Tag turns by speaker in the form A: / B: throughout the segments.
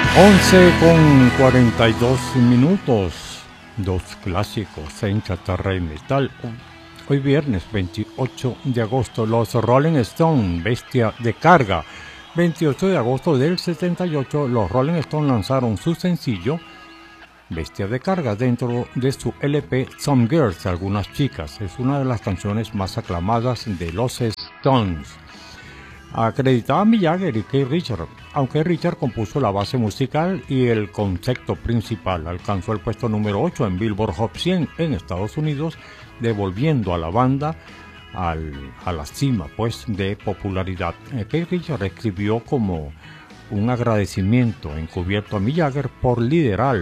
A: 11:42, dos clásicos en chatarra y metal. Hoy viernes 28 de agosto, los Rolling Stones, Bestia de Carga. 28 de agosto del 78, los Rolling Stones lanzaron su sencillo Bestia de Carga dentro de su LP Some Girls, algunas chicas. Es una de las canciones más aclamadas de los Stones. Acreditaba a Mick Jagger y Keith Richards, aunque Richard compuso la base musical y el concepto principal. Alcanzó el puesto número 8 en Billboard Hot 100 en Estados Unidos, devolviendo a la banda a la cima pues de popularidad. Keith Richards escribió como un agradecimiento encubierto a Mick Jagger por liderar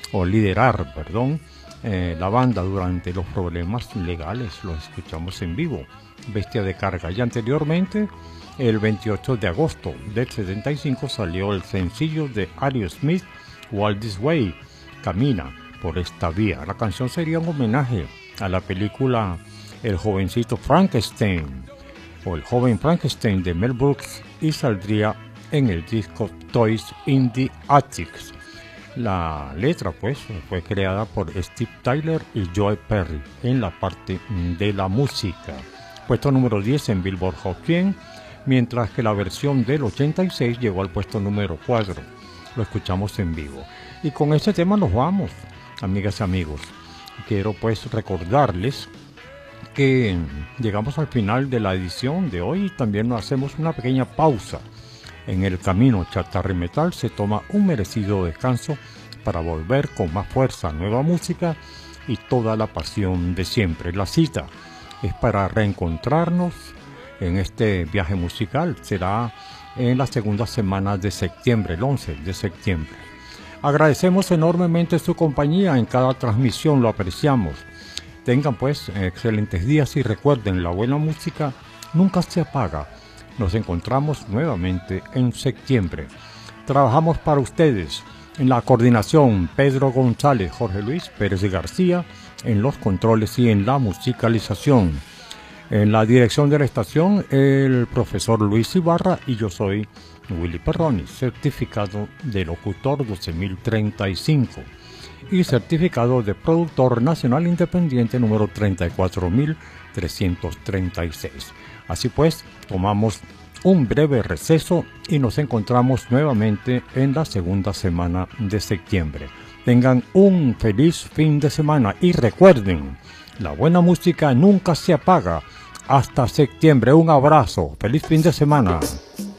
A: la banda durante los problemas legales. Lo escuchamos en vivo, Bestia de Carga. Y anteriormente, el 28 de agosto del 75, salió el sencillo de Aerosmith, Walk This Way, Camina por esta vía. La canción sería un homenaje a la película El jovencito Frankenstein, o El joven Frankenstein de Mel Brooks, y saldría en el disco Toys in the Attic. La letra pues fue creada por Steve Tyler y Joe Perry en la parte de la música. Puesto número 10 en Billboard Hot 100, mientras que la versión del 86 llegó al puesto número 4. Lo escuchamos en vivo. Y con este tema nos vamos, amigas y amigos. Quiero pues recordarles que llegamos al final de la edición de hoy y también nos hacemos una pequeña pausa. En el camino Chatarra y Metal se toma un merecido descanso para volver con más fuerza, nueva música y toda la pasión de siempre. La cita es para reencontrarnos en este viaje musical. Será en la segunda semana de septiembre, el 11 de septiembre. Agradecemos enormemente su compañía en cada transmisión, lo apreciamos. Tengan pues excelentes días y recuerden, la buena música nunca se apaga. Nos encontramos nuevamente en septiembre. Trabajamos para ustedes en la coordinación Pedro González, Jorge Luis Pérez García, en los controles y en la musicalización. En la dirección de la estación, el profesor Luis Ibarra, y yo soy Willy Perroni, certificado de locutor 12035 y certificado de productor nacional independiente número 34336. Así pues, tomamos un breve receso y nos encontramos nuevamente en la segunda semana de septiembre. Tengan un feliz fin de semana y recuerden, la buena música nunca se apaga. Hasta septiembre, un abrazo, feliz fin de semana.